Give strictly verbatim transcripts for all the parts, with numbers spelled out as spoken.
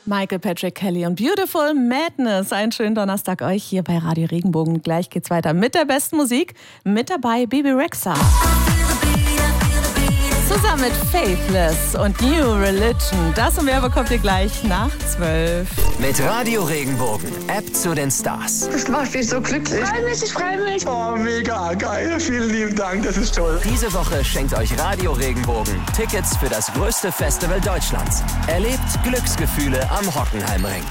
Michael Patrick Kelly und Beautiful Madness. Einen schönen Donnerstag euch hier bei Radio Regenbogen. Gleich geht's weiter mit der besten Musik. Mit dabei Bebe Rexha. Zusammen mit Faithless und New Religion. Das und mehr bekommt ihr gleich nach zwölf. Mit Radio Regenbogen, App zu den Stars. Das macht mich so glücklich. Ich freue mich, ich freue mich. Oh, mega geil. Vielen lieben Dank, das ist toll. Diese Woche schenkt euch Radio Regenbogen Tickets für das größte Festival Deutschlands. Erlebt Glücksgefühle am Hockenheimring.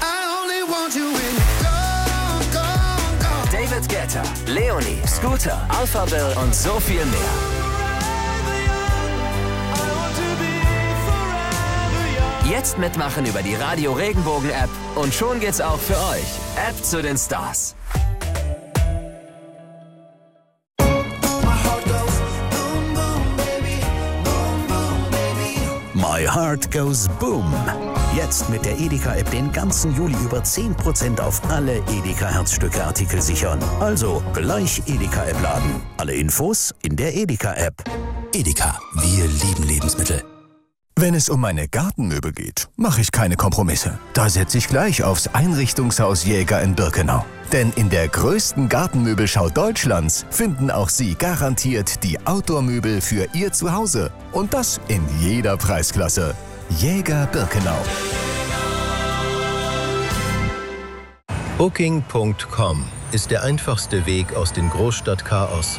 David Guetta, Leonie, Scooter, Alpha Bill und so viel mehr. Jetzt mitmachen über die Radio Regenbogen App und schon geht's auch für euch. App zu den Stars. My Heart Goes Boom. Jetzt mit der Edeka-App den ganzen Juli über zehn Prozent auf alle Edeka-Herzstücke-Artikel sichern. Also gleich Edeka-App laden. Alle Infos in der Edeka-App. Edeka, wir lieben Lebensmittel. Wenn es um meine Gartenmöbel geht, mache ich keine Kompromisse. Da setze ich gleich aufs Einrichtungshaus Jäger in Birkenau. Denn in der größten Gartenmöbelschau Deutschlands finden auch Sie garantiert die Outdoor-Möbel für Ihr Zuhause. Und das in jeder Preisklasse. Jäger Birkenau. Booking Punkt com ist der einfachste Weg aus dem Großstadtchaos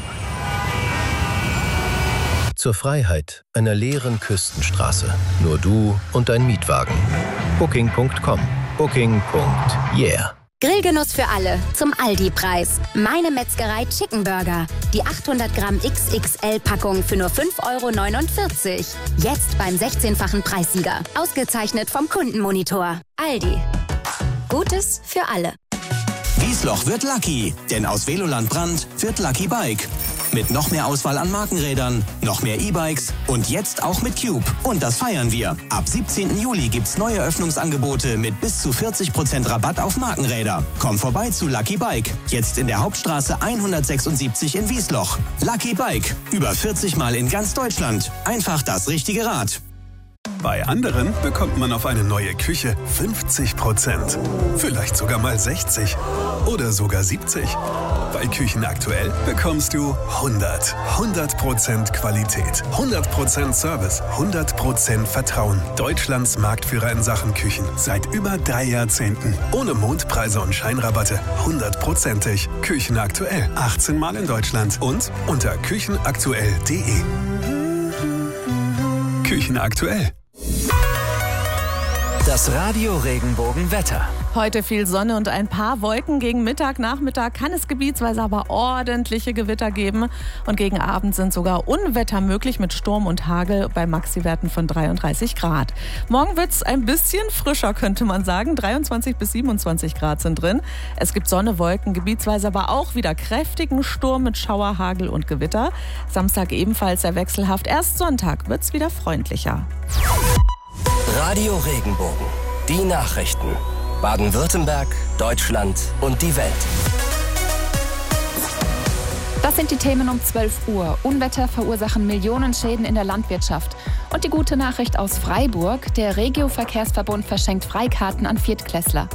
zur Freiheit einer leeren Küstenstraße. Nur du und dein Mietwagen. Booking Punkt com. Booking. Yeah. Grillgenuss für alle zum Aldi-Preis. Meine Metzgerei Chicken Burger. Die achthundert Gramm X X L-Packung für nur fünf Euro neunundvierzig. Jetzt beim sechzehnfachen Preissieger. Ausgezeichnet vom Kundenmonitor. Aldi. Gutes für alle. Wiesloch wird Lucky, denn aus Veloland Brand wird Lucky Bike. Mit noch mehr Auswahl an Markenrädern, noch mehr E-Bikes und jetzt auch mit Cube. Und das feiern wir. Ab siebzehnten Juli gibt's neue Öffnungsangebote mit bis zu vierzig Prozent Rabatt auf Markenräder. Komm vorbei zu Lucky Bike. Jetzt in der Hauptstraße hundertsechsundsiebzig in Wiesloch. Lucky Bike. Über vierzig Mal in ganz Deutschland. Einfach das richtige Rad. Bei anderen bekommt man auf eine neue Küche fünfzig Prozent. Vielleicht sogar mal sechzig. Oder sogar siebzig. Bei Küchen aktuell bekommst du hundert. hundert Prozent Qualität, hundert Prozent Service, hundert Prozent Vertrauen. Deutschlands Marktführer in Sachen Küchen. Seit über drei Jahrzehnten. Ohne Mondpreise und Scheinrabatte. hundertprozentig. Küchen aktuell. achtzehn Mal in Deutschland. Und unter küchenaktuell punkt de. Küchen aktuell. Das Radio Regenbogen Wetter. Heute viel Sonne und ein paar Wolken. Gegen Mittag, Nachmittag kann es gebietsweise aber ordentliche Gewitter geben. Und gegen Abend sind sogar Unwetter möglich mit Sturm und Hagel bei Maxiwerten von dreiunddreißig Grad. Morgen wird es ein bisschen frischer, könnte man sagen. dreiundzwanzig bis siebenundzwanzig Grad sind drin. Es gibt Sonne, Wolken, gebietsweise aber auch wieder kräftigen Sturm mit Schauer, Hagel und Gewitter. Samstag ebenfalls sehr wechselhaft. Erst Sonntag wird es wieder freundlicher. Radio Regenbogen. Die Nachrichten. Baden-Württemberg, Deutschland und die Welt. Das sind die Themen um zwölf Uhr. Unwetter verursachen Millionenschäden in der Landwirtschaft. Und die gute Nachricht aus Freiburg. Der Regio-Verkehrsverbund verschenkt Freikarten an Viertklässler.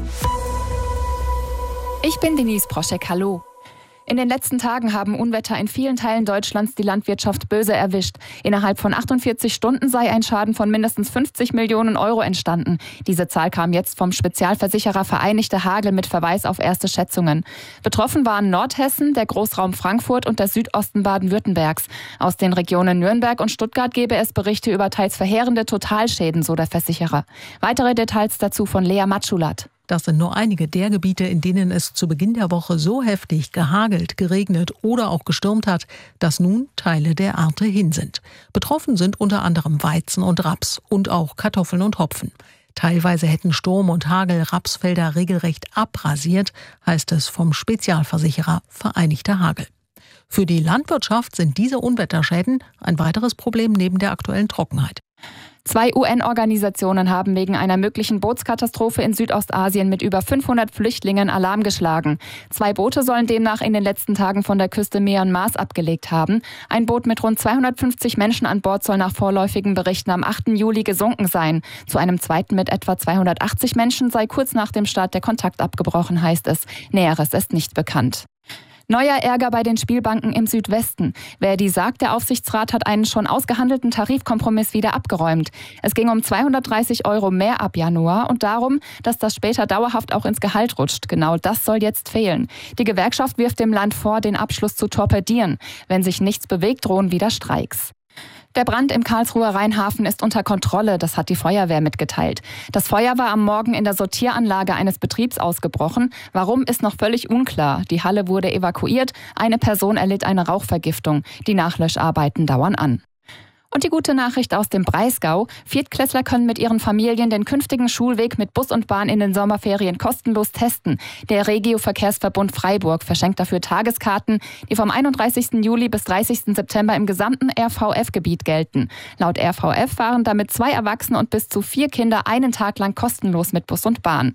Ich bin Denise Proschek. Hallo. In den letzten Tagen haben Unwetter in vielen Teilen Deutschlands die Landwirtschaft böse erwischt. Innerhalb von achtundvierzig Stunden sei ein Schaden von mindestens fünfzig Millionen Euro entstanden. Diese Zahl kam jetzt vom Spezialversicherer Vereinigte Hagel mit Verweis auf erste Schätzungen. Betroffen waren Nordhessen, der Großraum Frankfurt und der Südosten Baden-Württembergs. Aus den Regionen Nürnberg und Stuttgart gebe es Berichte über teils verheerende Totalschäden, so der Versicherer. Weitere Details dazu von Lea Matschulat. Das sind nur einige der Gebiete, in denen es zu Beginn der Woche so heftig gehagelt, geregnet oder auch gestürmt hat, dass nun Teile der Ernte hin sind. Betroffen sind unter anderem Weizen und Raps und auch Kartoffeln und Hopfen. Teilweise hätten Sturm und Hagel Rapsfelder regelrecht abrasiert, heißt es vom Spezialversicherer Vereinigte Hagel. Für die Landwirtschaft sind diese Unwetterschäden ein weiteres Problem neben der aktuellen Trockenheit. Zwei U N-Organisationen haben wegen einer möglichen Bootskatastrophe in Südostasien mit über fünfhundert Flüchtlingen Alarm geschlagen. Zwei Boote sollen demnach in den letzten Tagen von der Küste Myanmars abgelegt haben. Ein Boot mit rund zweihundertfünfzig Menschen an Bord soll nach vorläufigen Berichten am achten Juli gesunken sein. Zu einem zweiten mit etwa zweihundertachtzig Menschen sei kurz nach dem Start der Kontakt abgebrochen, heißt es. Näheres ist nicht bekannt. Neuer Ärger bei den Spielbanken im Südwesten. Verdi sagt, der Aufsichtsrat hat einen schon ausgehandelten Tarifkompromiss wieder abgeräumt. Es ging um zweihundertdreißig Euro mehr ab Januar und darum, dass das später dauerhaft auch ins Gehalt rutscht. Genau das soll jetzt fehlen. Die Gewerkschaft wirft dem Land vor, den Abschluss zu torpedieren. Wenn sich nichts bewegt, drohen wieder Streiks. Der Brand im Karlsruher Rheinhafen ist unter Kontrolle, das hat die Feuerwehr mitgeteilt. Das Feuer war am Morgen in der Sortieranlage eines Betriebs ausgebrochen. Warum, ist noch völlig unklar. Die Halle wurde evakuiert, eine Person erlitt eine Rauchvergiftung. Die Nachlöscharbeiten dauern an. Und die gute Nachricht aus dem Breisgau. Viertklässler können mit ihren Familien den künftigen Schulweg mit Bus und Bahn in den Sommerferien kostenlos testen. Der Regio-Verkehrsverbund Freiburg verschenkt dafür Tageskarten, die vom einunddreißigsten Juli bis dreißigsten September im gesamten R V F-Gebiet gelten. Laut R V F fahren damit zwei Erwachsene und bis zu vier Kinder einen Tag lang kostenlos mit Bus und Bahn.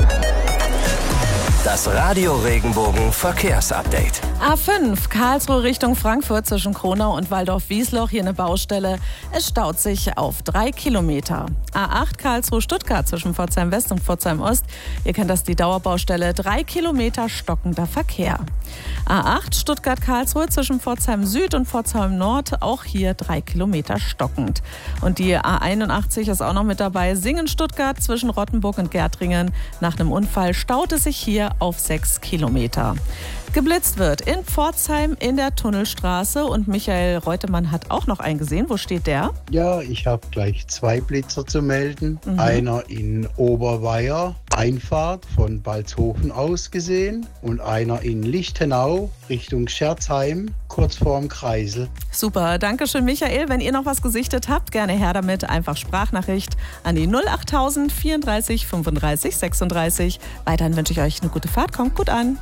Das Radio Regenbogen Verkehrsupdate. A fünf, Karlsruhe Richtung Frankfurt zwischen Kronau und Waldorf-Wiesloch, hier eine Baustelle. Es staut sich auf drei Kilometer. A acht, Karlsruhe-Stuttgart zwischen Pforzheim West und Pforzheim Ost. Ihr kennt das, die Dauerbaustelle, drei Kilometer stockender Verkehr. A acht, Stuttgart-Karlsruhe zwischen Pforzheim Süd und Pforzheim Nord, auch hier drei Kilometer stockend. Und die A einundachtzig ist auch noch mit dabei, Singen-Stuttgart zwischen Rottenburg und Gärtringen. Nach einem Unfall staut es sich hier auf sechs Kilometer. Geblitzt wird in Pforzheim in der Tunnelstraße und Michael Reutemann hat auch noch einen gesehen. Wo steht der? Ja, ich habe gleich zwei Blitzer zu melden. Mhm. Einer in Oberweier, Einfahrt von Balzhofen aus gesehen und einer in Lichtenau Richtung Scherzheim, kurz vorm Kreisel. Super, danke schön Michael. Wenn ihr noch was gesichtet habt, gerne her damit. Einfach Sprachnachricht an die null achttausend vierunddreißig fünfunddreißig sechsunddreißig. Weiterhin wünsche ich euch eine gute Fahrt. Kommt gut an.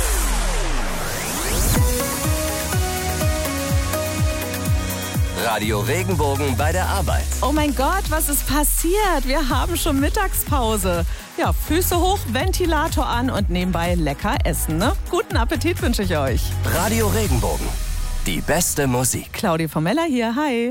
Radio Regenbogen bei der Arbeit. Oh mein Gott, was ist passiert? Wir haben schon Mittagspause. Ja, Füße hoch, Ventilator an und nebenbei lecker essen, ne? Guten Appetit wünsche ich euch. Radio Regenbogen, die beste Musik. Claudia Formella hier, hi.